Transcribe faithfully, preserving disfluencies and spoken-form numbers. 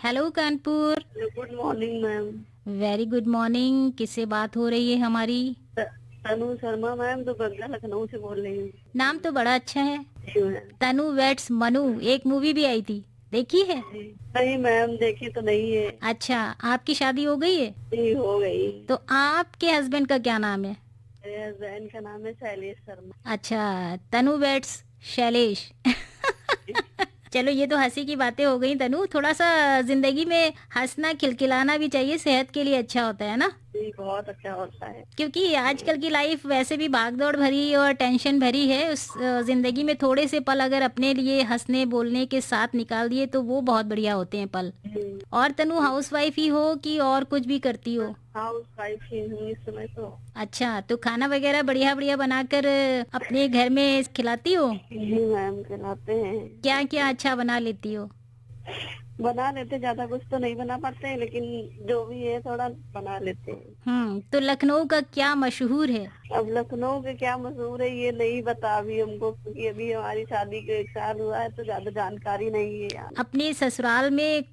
Hello Kanpur. Good morning ma'am. Very good morning. किससे बात हो रही है हमारी? त- तनु शर्मा मैम, तो गंगा लखनऊ से बोल रही हूँ। नाम तो बड़ा अच्छा है। जी मैम। तनु वेट्स मनु, एक मूवी भी आई थी, देखी है? जी। नहीं मैम, देखी तो नहीं है। अच्छा, आपकी शादी हो गई है? जी हो गई। तो आपके हस्बैंड का क्या नाम है? मेरे हस्बैंड का नाम है शैलेश शर्मा। अच्छा, तनु वेट्स शैलेश। चलो, ये तो हंसी की बातें हो गई तनु। थोड़ा सा जिंदगी में हंसना खिलखिलाना भी चाहिए, सेहत के लिए अच्छा होता है ना। जी बहुत अच्छा होता है। क्योंकि आजकल की लाइफ वैसे भी भागदौड़ भरी और टेंशन भरी है। उस अ, जिंदगी में थोड़े से पल अगर अपने लिए हंसने बोलने के साथ निकाल दिए तो वो बहुत बढ़िया होते हैं पल। जी। और तनु हाउसवाइफ ही हो कि और कुछ भी करती हो? हाउस वाइफ ही हूँ इस समय तो। अच्छा, तो खाना वगैरह बढ़िया बढ़िया बनाकर अ, अपने घर में खिलाती हो? जी मैम, खिलाते हैं। क्या क्या अच्छा बना लेती हो? बना लेते, ज्यादा कुछ तो नहीं बना पाते हैं, लेकिन जो भी है थोड़ा बना लेते हैं। हम्म, तो लखनऊ का क्या मशहूर है? अब लखनऊ के क्या मशहूर है ये नहीं बता अभी हमको, क्योंकि अभी हमारी शादी के एक साल हुआ है तो ज्यादा जानकारी नहीं है यार। अपने ससुराल में